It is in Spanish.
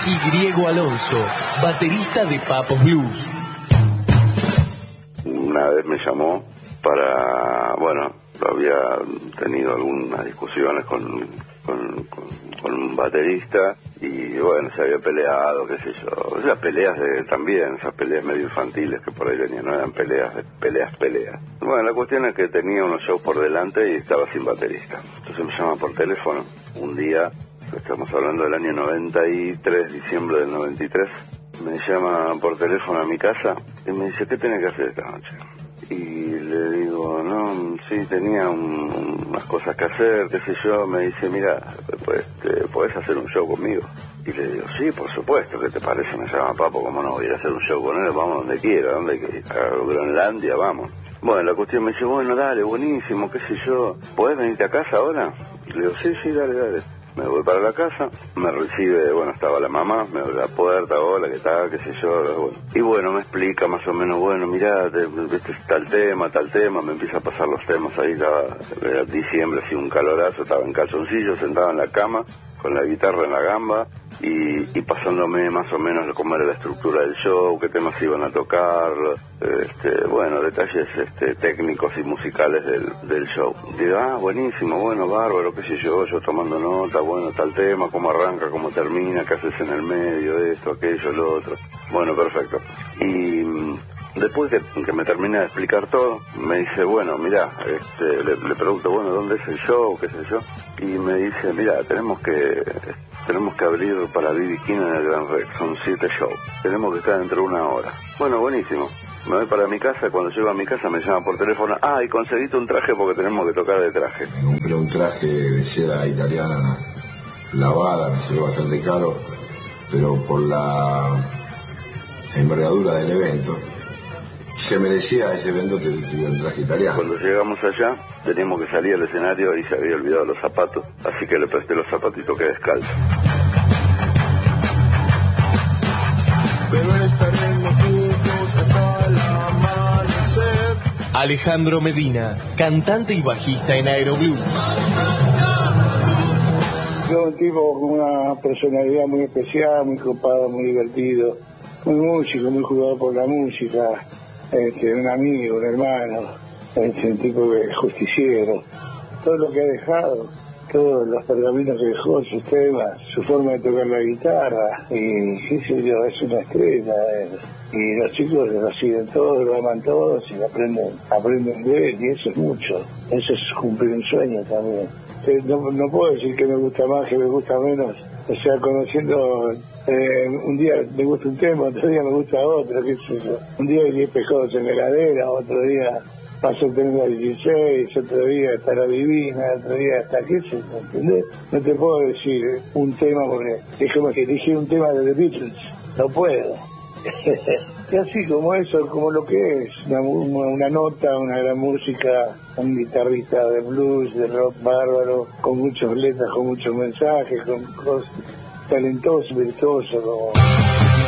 y Griego Alonso, baterista de Papos Blues. Una vez me llamó para, había tenido algunas discusiones con un baterista y se había peleado, qué sé yo, esas peleas también, esas peleas medio infantiles que por ahí tenían, no eran peleas. Bueno, la cuestión es que tenía unos shows por delante y estaba sin baterista. Entonces me llama por teléfono, un día, estamos hablando del año 93, diciembre del 93, me llama por teléfono a mi casa y me dice, ¿qué tenés que hacer esta noche? Y le digo, no, sí, tenía unas cosas que hacer, qué sé yo. Me dice, mira, pues, ¿podés hacer un show conmigo? Y le digo, sí, por supuesto, ¿qué te parece? Me llama Papo, ¿cómo no voy a ir a hacer un show con él? Vamos donde quiera, a Groenlandia, vamos. Bueno, la cuestión me dice, bueno, dale, buenísimo, qué sé yo, ¿podés venirte a casa ahora? Y le digo, sí, dale. Me voy para la casa, me recibe, estaba la mamá, me abre la puerta, hola, ¿qué tal? Qué sé yo, Y me explica más o menos, mirá, viste tal tema, me empieza a pasar los temas, ahí era diciembre, así un calorazo, estaba en calzoncillos, sentado en la cama, con la guitarra en la gamba, y pasándome más o menos cómo era la estructura del show, qué temas iban a tocar, detalles técnicos y musicales del show. Digo, buenísimo, bárbaro, qué sé yo tomando nota, tal tema, cómo arranca, cómo termina, qué haces en el medio, esto, aquello, lo otro. Bueno, perfecto. Y después que me termina de explicar todo, me dice, mirá, le pregunto, ¿dónde es el show? ¿Qué sé yo? Y me dice, mirá, tenemos que abrir para B.B. King en el Gran Rex, son 7 shows. Tenemos que estar dentro de 1 hora. Bueno, buenísimo. Me voy para mi casa, cuando llego a mi casa me llaman por teléfono, y conseguiste un traje porque tenemos que tocar de traje. Me compré un traje de seda italiana lavada, me salió bastante caro, pero por la envergadura del evento, se merecía ese evento que tuviera un traje italiano. Cuando llegamos allá, teníamos que salir al escenario y se había olvidado los zapatos, así que le presté los zapatitos que descalzo. Pero estaremos juntos hasta el amanecer. Alejandro Medina, cantante y bajista en Aeroblues. Yo un tipo con una personalidad muy especial, muy copado, muy divertido, muy músico, muy jugador por la música, un amigo, un hermano, un tipo justiciero. Todo lo que ha dejado, todos los pergaminos que dejó, sus temas, su forma de tocar la guitarra, y qué sé yo, es una estrella. Y los chicos lo siguen todos, lo aman todos y aprenden de él, y eso es mucho. Eso es cumplir un sueño también. No puedo decir que me gusta más, que me gusta menos. O sea, conociendo, un día me gusta un tema, otro día me gusta otro, qué sé yo. Un día hay 10 pescados en la heladera, otro día paso a tener a 16, otro día está la divina, otro día está qué sé yo, ¿entendés? No te puedo decir un tema porque es como que dije un tema de The Beatles, no puedo. Y así como eso, como lo que es, una nota, una gran música, un guitarrista de blues, de rock bárbaro, con muchas letras, con muchos mensajes, con cosas talentoso, virtuoso, como...